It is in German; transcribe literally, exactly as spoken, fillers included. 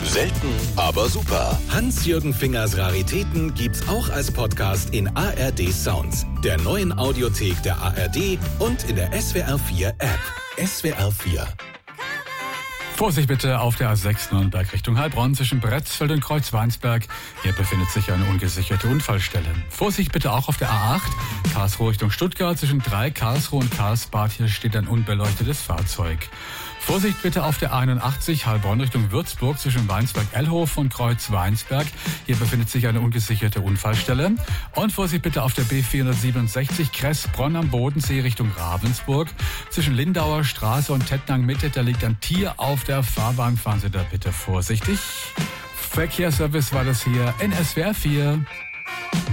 Selten, aber super. Hans-Jürgen Fingers Raritäten gibt's auch als Podcast in A R D Sounds, der neuen Audiothek der A R D und in der S W R vier App. S W R vier. Vorsicht bitte auf der A sechs Nürnberg Richtung Heilbronn zwischen Bretzfeld und Kreuzweinsberg. Hier befindet sich eine ungesicherte Unfallstelle. Vorsicht bitte auch auf der A acht Karlsruhe Richtung Stuttgart zwischen drei Karlsruhe und Karlsbad. Hier steht ein unbeleuchtetes Fahrzeug. Vorsicht bitte auf der A einundachtzig Heilbronn Richtung Würzburg zwischen Weinsberg-Ellhof und Kreuzweinsberg. Hier befindet sich eine ungesicherte Unfallstelle. Und Vorsicht bitte auf der B vierhundertsiebenundsechzig Kressbronn am Bodensee Richtung Ravensburg zwischen Lindauer Straße und Tettnang Mitte. Da liegt ein Tier auf der Fahrbahn. Fahren Sie da bitte vorsichtig. Verkehrsservice war das hier in S W R vier.